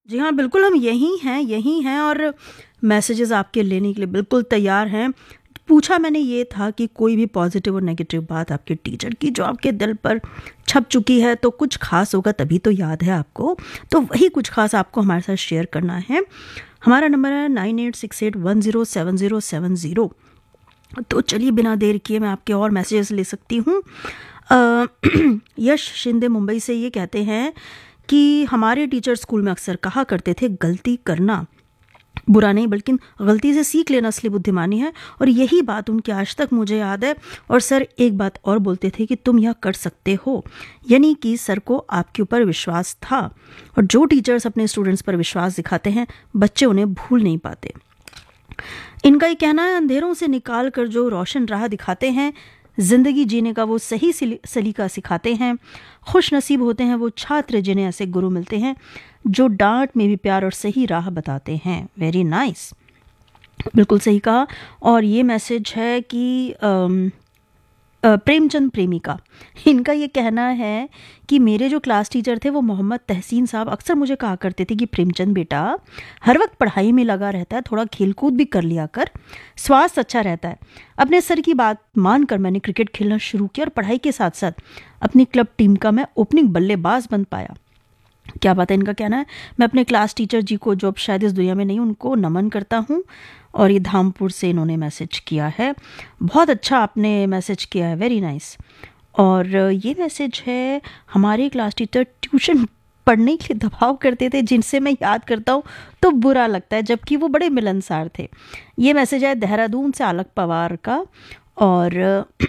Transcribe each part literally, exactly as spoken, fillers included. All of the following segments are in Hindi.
जी हाँ, बिल्कुल हम यहीं हैं यहीं हैं और मैसेजेस आपके लेने के लिए बिल्कुल तैयार हैं। पूछा मैंने ये था कि कोई भी पॉजिटिव और नेगेटिव बात आपके टीचर की जो आपके दिल पर छप चुकी है तो कुछ खास होगा तभी तो याद है आपको, तो वही कुछ खास आपको हमारे साथ शेयर करना है। हमारा नंबर है nine eight six eight one zero seven zero seven zero. तो चलिए बिना देर किए मैं आपके और मैसेजेस ले सकती हूँ। अ, यश शिंदे मुंबई से ये कहते हैं कि हमारे टीचर स्कूल में अक्सर कहा करते थे गलती करना बुरा नहीं बल्कि गलती से सीख लेना असली बुद्धिमानी है, और यही बात उनकी आज तक मुझे याद है। और सर एक बात और बोलते थे कि तुम यह कर सकते हो, यानी कि सर को आपके ऊपर विश्वास था। और जो टीचर्स अपने स्टूडेंट्स पर विश्वास दिखाते हैं बच्चे उन्हें भूल नहीं पाते। इनका ये कहना है अंधेरों से निकाल कर जो रोशन राह दिखाते हैं, जिंदगी जीने का वो सही सलीका सिखाते हैं। खुश नसीब होते हैं वो छात्र जिन्हें ऐसे गुरु मिलते हैं जो डांट में भी प्यार और सही राह बताते हैं। वेरी नाइस, बिल्कुल सही कहा। और ये मैसेज है कि अम, अ, प्रेमचंद प्रेमिका, इनका ये कहना है कि मेरे जो क्लास टीचर थे वो मोहम्मद तहसीन साहब अक्सर मुझे कहा करते थे कि प्रेमचंद बेटा हर वक्त पढ़ाई में लगा रहता है, थोड़ा खेलकूद भी कर लिया कर, स्वास्थ्य अच्छा रहता है। अपने सर की बात मानकर मैंने क्रिकेट खेलना शुरू किया और पढ़ाई के साथ साथ अपनी क्लब टीम का मैं ओपनिंग बल्लेबाज बन पाया। क्या बात है, इनका कहना है मैं अपने क्लास टीचर जी को जो अब शायद इस दुनिया में नहीं, उनको नमन करता हूँ। और ये धामपुर से इन्होंने मैसेज किया है। बहुत अच्छा आपने मैसेज किया है, वेरी नाइस। और ये मैसेज है हमारे क्लास टीचर ट्यूशन पढ़ने के लिए दबाव करते थे जिनसे मैं याद करता हूँ तो बुरा लगता है, जबकि वो बड़े मिलनसार थे। ये मैसेज है देहरादून से आलक पवार का। और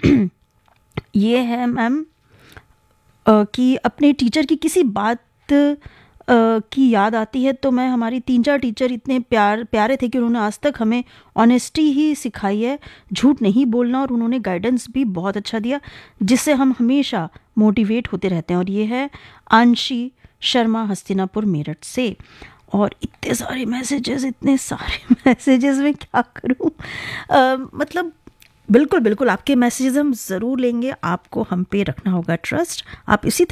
ये है मैम कि अपने टीचर की किसी बात Uh, की याद आती है तो मैं हमारी तीन चार टीचर इतने प्यार प्यारे थे कि उन्होंने आज तक हमें ऑनेस्टी ही सिखाई है, झूठ नहीं बोलना, और उन्होंने गाइडेंस भी बहुत अच्छा दिया जिससे हम हमेशा मोटिवेट होते रहते हैं। और ये है आंशी शर्मा हस्तिनापुर मेरठ से। और इतने सारे मैसेजेस इतने सारे मैसेजेस में क्या करूं, uh, मतलब बिल्कुल बिल्कुल आपके मैसेजेस हम ज़रूर लेंगे। आपको हम पे रखना होगा ट्रस्ट। आप इसी